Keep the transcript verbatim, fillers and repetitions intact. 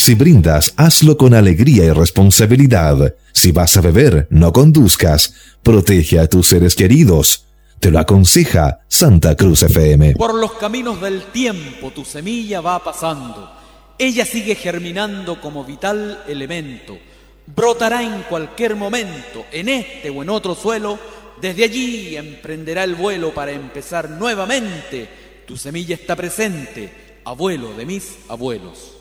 Si brindas, hazlo con alegría y responsabilidad. Si vas a beber, no conduzcas. Protege a tus seres queridos. Te lo aconseja Santa Cruz F M. Por los caminos del tiempo tu semilla va pasando. Ella sigue germinando como vital elemento. Brotará en cualquier momento, en este o en otro suelo. Desde allí emprenderá el vuelo para empezar nuevamente. Tu semilla está presente, abuelo de mis abuelos.